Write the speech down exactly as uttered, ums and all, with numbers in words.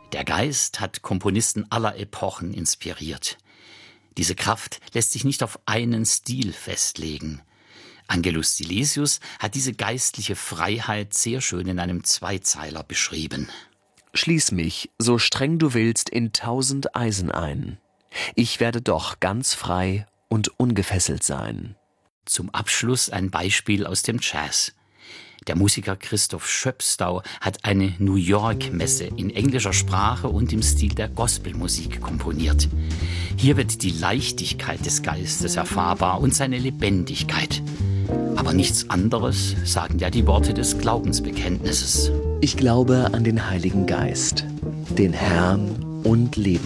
Der Geist hat Komponisten aller Epochen inspiriert. Diese Kraft lässt sich nicht auf einen Stil festlegen. Angelus Silesius hat diese geistliche Freiheit sehr schön in einem Zweizeiler beschrieben. Schließ mich, so streng du willst, in tausend Eisen ein. Ich werde doch ganz frei und ungefesselt sein. Zum Abschluss ein Beispiel aus dem Jazz. Der Musiker Christoph Schöpstau hat eine New York-Messe in englischer Sprache und im Stil der Gospelmusik komponiert. Hier wird die Leichtigkeit des Geistes erfahrbar und seine Lebendigkeit. Aber nichts anderes sagen ja die Worte des Glaubensbekenntnisses. Ich glaube an den Heiligen Geist, den Herrn und Lebensgeber.